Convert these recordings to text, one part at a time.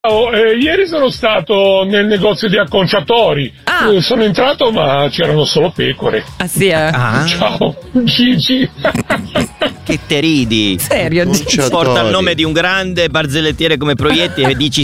Ieri sono stato nel negozio di acconciatori. Sono entrato ma c'erano solo pecore. Ah sì, Ciao Gigi. Che te ridi? Serio? Porta il nome di un grande barzellettiere come Proietti e dici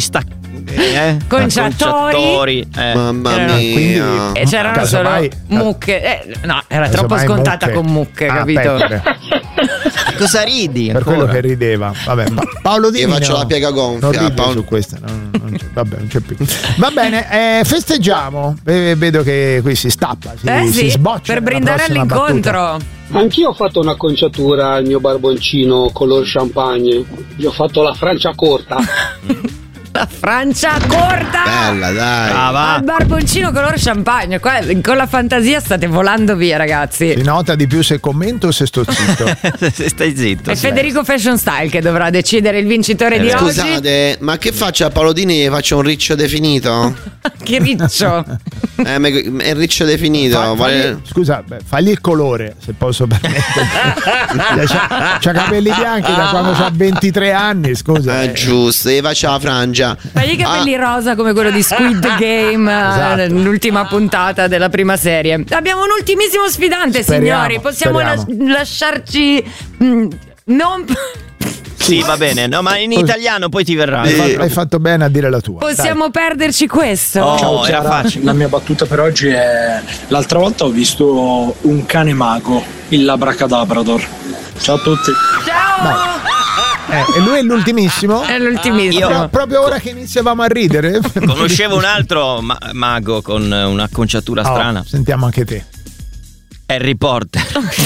Conciatori. Mamma mia. E c'erano solo mucche. No, era troppo scontata con mucche, capito? Cosa ridi? Per quello che rideva. Vabbè, Paolo Dini. Io faccio la piega gonfia. Non ride su questa. Non c'è più. Va bene, festeggiamo. Vedo che qui si stappa, si sboccia per brindare all'incontro. Battuta. Anch'io ho fatto un'acconciatura al mio barboncino color champagne. Gli ho fatto la Francia corta. La Francia corta! Bella, dai. Al barboncino color champagne. Qua, con la fantasia state volando via, ragazzi. Si nota di più se commento o se sto zitto? Se stai zitto. È Federico Fashion Style che dovrà decidere il vincitore di oggi. Scusate, ma che faccia a Paolo Dini? Faccio un riccio definito? Che riccio? È il riccio definito. Scusa, fagli il colore, se posso permettermi. C'ha capelli bianchi da quando c'ha 23 anni, scusa. Giusto, e faccia la frangia. Fagli i capelli rosa come quello di Squid Game, esatto. L'ultima puntata della prima serie. Abbiamo un ultimissimo sfidante, signori. Possiamo lasciarci non... Sì, va bene, no, ma in italiano poi ti verrà. Hai fatto bene a dire la tua. Possiamo perderci questo? Ciao, era facile. La mia battuta per oggi è: l'altra volta ho visto un cane mago, il Labracadabrador. Ciao a tutti. Ciao! E lui è l'ultimissimo? È l'ultimissimo. Proprio ora che iniziavamo a ridere. Conoscevo un altro mago con un'acconciatura strana. Sentiamo anche te. Harry Potter.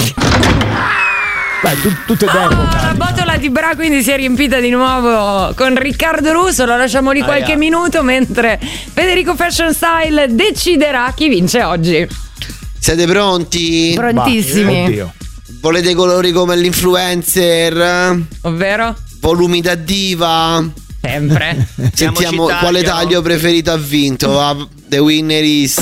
Beh, tutte d'epoca. La botola di Bra quindi si è riempita di nuovo con Riccardo Russo. Lo lasciamo lì qualche minuto mentre Federico Fashion Style deciderà chi vince oggi. Siete pronti? Prontissimi. Oddio. Volete colori come l'influencer? Ovvero? Volumi da diva? Sempre. Sentiamo quale taglio preferito ha vinto. The winner is...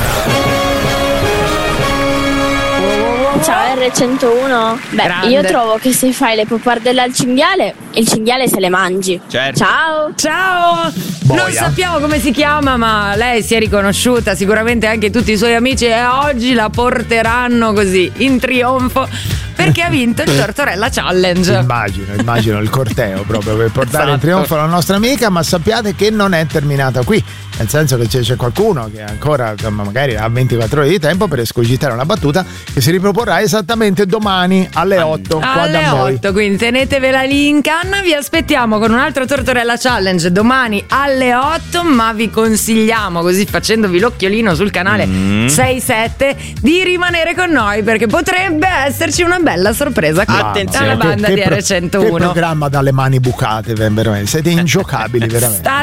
Ciao R101. Beh, Grande. io trovo che se fai le pappardelle al cinghiale, il cinghiale se le mangi. Certo. Ciao. Non sappiamo come si chiama, ma lei si è riconosciuta, sicuramente anche tutti i suoi amici, e oggi la porteranno così in trionfo perché ha vinto il Tortorella Challenge. Immagino il corteo proprio per portare in trionfo la nostra amica, ma sappiate che non è terminata qui, nel senso che c'è qualcuno che ancora magari ha 24 ore di tempo per escogitare una battuta che si riproporrà esattamente domani alle 8 qua alle da noi. 8, quindi tenetevela lì in canna. Vi aspettiamo con un altro Tortorella Challenge domani alle 8, ma vi consigliamo, così facendovi l'occhiolino sul canale 6-7, di rimanere con noi perché potrebbe esserci una bella sorpresa qui Attenzione. dalla banda di R101. Che programma dalle mani bucate, veramente siete ingiocabili veramente.